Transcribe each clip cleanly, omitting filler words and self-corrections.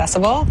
accessible.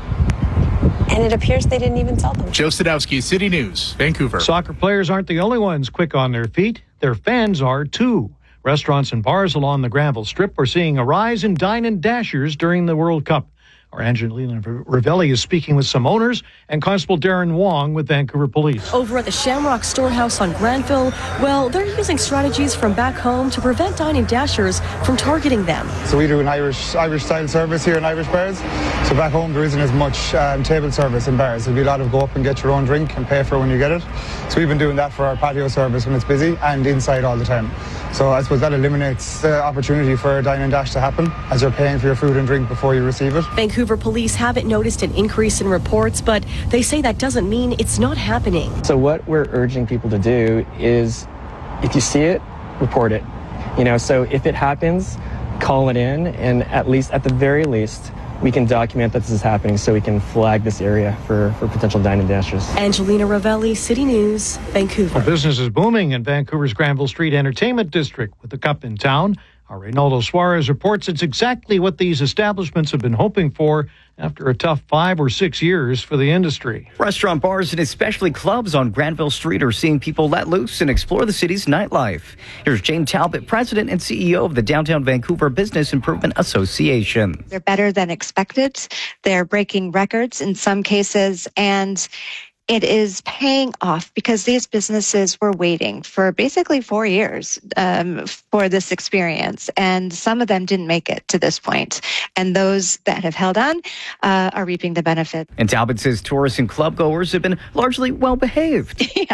And it appears they didn't even sell them. Joe Sadowski, City News, Vancouver. Soccer players aren't the only ones quick on their feet. Their fans are, too. Restaurants and bars along the Granville Strip are seeing a rise in dine and dashers during the World Cup. Our Angelina Ravelli is speaking with some owners and Constable Darren Wong with Vancouver Police. Over at the Shamrock Storehouse on Granville, well, they're using strategies from back home to prevent dine and dashers from targeting them. So we do an Irish-style service here in Irish bars. So back home there isn't as much table service in bars. There'll be a lot of go up and get your own drink and pay for it when you get it. So we've been doing that for our patio service when it's busy and inside all the time. So I suppose that eliminates the opportunity for a dine and dash to happen as you're paying for your food and drink before you receive it. Vancouver police haven't noticed an increase in reports, but they say that doesn't mean it's not happening. So what we're urging people to do is, if you see it, report it. So if it happens, call it in, and at the very least, we can document that this is happening so we can flag this area for potential dine and dashers. Angelina Ravelli, City News, Vancouver. Well, business is booming in Vancouver's Granville Street Entertainment District with the Cup in town. Our Reynaldo Suarez reports it's exactly what these establishments have been hoping for after a tough 5 or 6 years for the industry. Restaurant, bars, and especially clubs on Granville Street are seeing people let loose and explore the city's nightlife. Here's Jane Talbot, President and CEO of the Downtown Vancouver Business Improvement Association. They're better than expected. They're breaking records in some cases, and it is paying off because these businesses were waiting for basically 4 years for this experience, and some of them didn't make it to this point. And those that have held on are reaping the benefit. And Talbot says tourists and club goers have been largely well behaved. Yeah,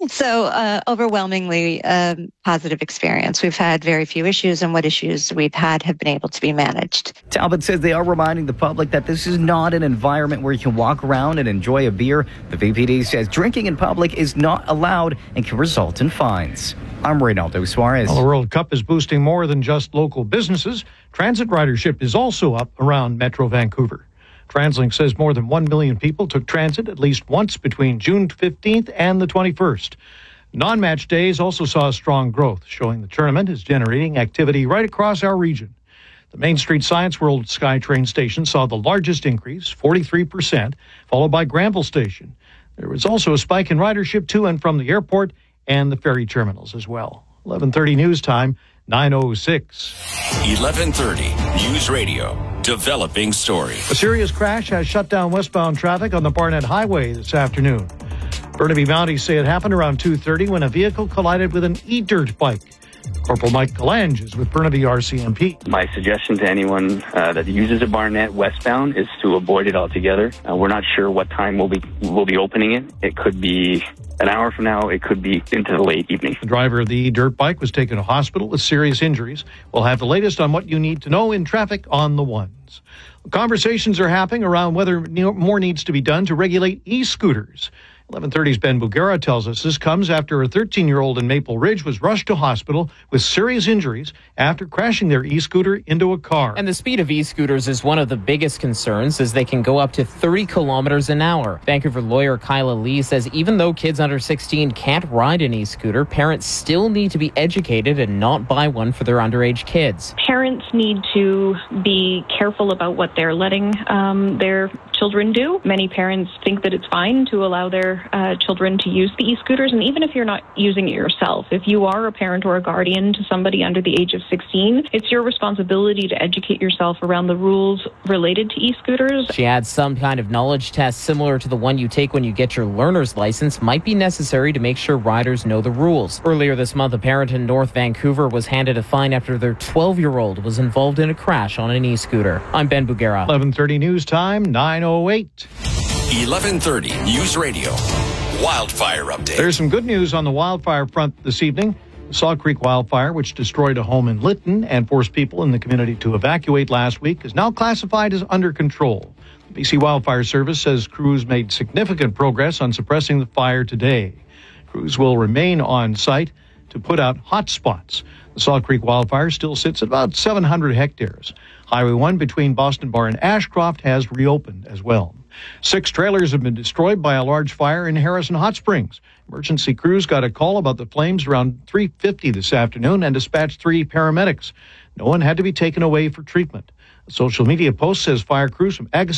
so overwhelmingly positive experience. We've had very few issues, and what issues we've had have been able to be managed. Talbot says they are reminding the public that this is not an environment where you can walk around and enjoy a beer. The VPD says drinking in public is not allowed and can result in fines. I'm Reynaldo Suarez. Well, the World Cup is boosting more than just local businesses. Transit ridership is also up around Metro Vancouver. TransLink says more than 1 million people took transit at least once between June 15th and the 21st. Non-match days also saw strong growth, showing the tournament is generating activity right across our region. The Main Street Science World SkyTrain station saw the largest increase, 43%, followed by Granville Station. There was also a spike in ridership to and from the airport and the ferry terminals as well. 11:30 news time, 9:06. 11:30 News Radio. Developing story. A serious crash has shut down westbound traffic on the Barnett Highway this afternoon. Burnaby Mounties say it happened around 2:30 when a vehicle collided with an e-dirt bike. Corporal Mike Galange is with Burnaby RCMP. My suggestion to anyone that uses a Barnett westbound is to avoid it altogether. We're not sure what time we'll be opening it. It could be an hour from now. It could be into the late evening. The driver of the e-dirt bike was taken to hospital with serious injuries. We'll have the latest on what you need to know in traffic on the ones. Conversations are happening around whether more needs to be done to regulate e-scooters. 11:30's Ben Bugera tells us this comes after a 13-year-old in Maple Ridge was rushed to hospital with serious injuries after crashing their e-scooter into a car. And the speed of e-scooters is one of the biggest concerns, as they can go up to 30 kilometers an hour. Vancouver lawyer Kyla Lee says even though kids under 16 can't ride an e-scooter, parents still need to be educated and not buy one for their underage kids. Parents need to be careful about what they're letting their children do. Many parents think that it's fine to allow their children to use the e-scooters, and even if you're not using it yourself, if you are a parent or a guardian to somebody under the age of 16, it's your responsibility to educate yourself around the rules related to e-scooters. She adds some kind of knowledge test similar to the one you take when you get your learner's license might be necessary to make sure riders know the rules. Earlier this month, a parent in North Vancouver was handed a fine after their 12-year-old was involved in a crash on an e-scooter. I'm Ben Bugera. 11:30 news time, 9:08. 11:30 News Radio. Wildfire update. There's some good news on the wildfire front this evening. The Saw Creek wildfire, which destroyed a home in Lytton and forced people in the community to evacuate last week, is now classified as under control. The BC Wildfire Service says crews made significant progress on suppressing the fire today. Crews will remain on site to put out hot spots. The Saw Creek wildfire still sits at about 700 hectares. Highway 1 between Boston Bar and Ashcroft has reopened as well. 6 trailers have been destroyed by a large fire in Harrison Hot Springs. Emergency crews got a call about the flames around 3:50 this afternoon and dispatched 3 paramedics. No one had to be taken away for treatment. A social media post says fire crews from